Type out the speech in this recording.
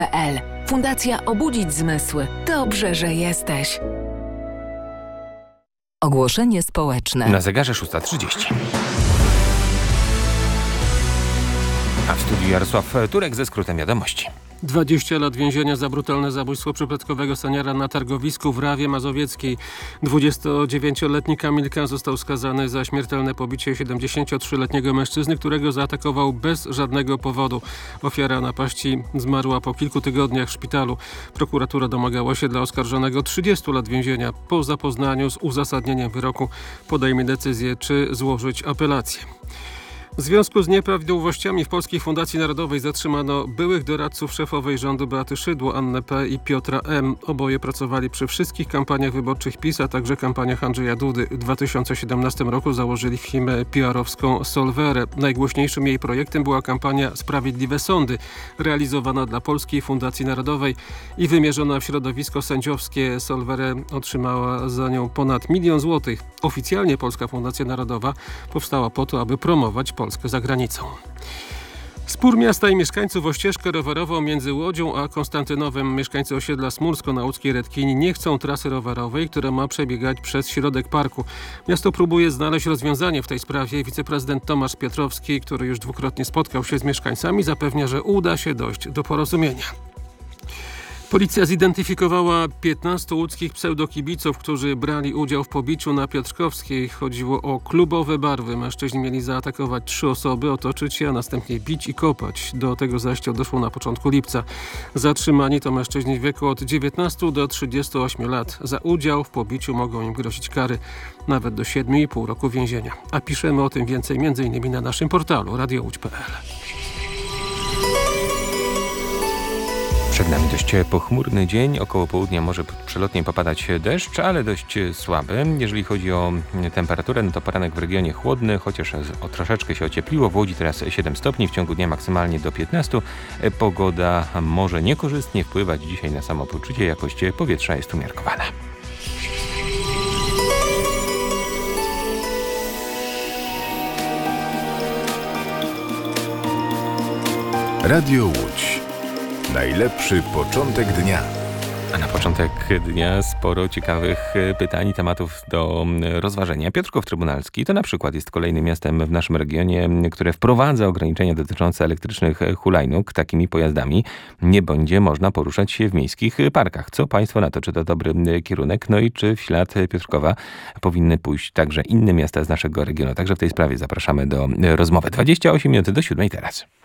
Fundacja Obudzić Zmysły. Dobrze, że jesteś. Ogłoszenie społeczne. Na zegarze 6:30. A w studiu Jarosław Turek ze skrótem wiadomości. 20 lat więzienia za brutalne zabójstwo przypadkowego seniora na targowisku w Rawie Mazowieckiej. 29-letni Kamil K. został skazany za śmiertelne pobicie 73-letniego mężczyzny, którego zaatakował bez żadnego powodu. Ofiara napaści zmarła po kilku tygodniach w szpitalu. Prokuratura domagała się dla oskarżonego 30 lat więzienia. Po zapoznaniu z uzasadnieniem wyroku podejmie decyzję, czy złożyć apelację. W związku z nieprawidłowościami w Polskiej Fundacji Narodowej zatrzymano byłych doradców szefowej rządu Beaty Szydło, Annę P. i Piotra M. Oboje pracowali przy wszystkich kampaniach wyborczych PiS, a także kampaniach Andrzeja Dudy. W 2017 roku założyli firmę PR-owską Solverę. Najgłośniejszym jej projektem była kampania Sprawiedliwe Sądy, realizowana dla Polskiej Fundacji Narodowej i wymierzona w środowisko sędziowskie. Solverę otrzymała za nią ponad 1 000 000 złotych. Oficjalnie Polska Fundacja Narodowa powstała po to, aby promować Polskę za granicą. Spór miasta i mieszkańców o ścieżkę rowerową między Łodzią a Konstantynowem. Mieszkańcy osiedla Smursko na łódzkiej Redkini nie chcą trasy rowerowej, która ma przebiegać przez środek parku. Miasto próbuje znaleźć rozwiązanie w tej sprawie. Wiceprezydent Tomasz Piotrowski, który już dwukrotnie spotkał się z mieszkańcami, zapewnia, że uda się dojść do porozumienia. Policja zidentyfikowała 15 łódzkich pseudokibiców, którzy brali udział w pobiciu na Piotrkowskiej. Chodziło o klubowe barwy. Mężczyźni mieli zaatakować 3 osoby, otoczyć je, a następnie bić i kopać. Do tego zaś doszło na początku lipca. Zatrzymani to mężczyźni w wieku od 19 do 38 lat. Za udział w pobiciu mogą im grozić kary nawet do 7,5 roku więzienia. A piszemy o tym więcej m.in. na naszym portalu radiołódź.pl. Przed nami dość pochmurny dzień, około południa może przelotnie popadać deszcz, ale dość słaby. Jeżeli chodzi o temperaturę, no to poranek w regionie chłodny, chociaż troszeczkę się ociepliło. W Łodzi teraz 7 stopni, w ciągu dnia maksymalnie do 15. Pogoda może niekorzystnie wpływać dzisiaj na samopoczucie, jakość powietrza jest umiarkowana. Radio Łódź. Najlepszy początek dnia. A na początek dnia sporo ciekawych pytań i tematów do rozważenia. Piotrków Trybunalski to na przykład jest kolejnym miastem w naszym regionie, które wprowadza ograniczenia dotyczące elektrycznych hulajnóg. Takimi pojazdami nie będzie można poruszać się w miejskich parkach. Co państwo na to? Czy to dobry kierunek? No i czy w ślad Piotrkowa powinny pójść także inne miasta z naszego regionu? Także w tej sprawie zapraszamy do rozmowy. 28 minut do 7 teraz.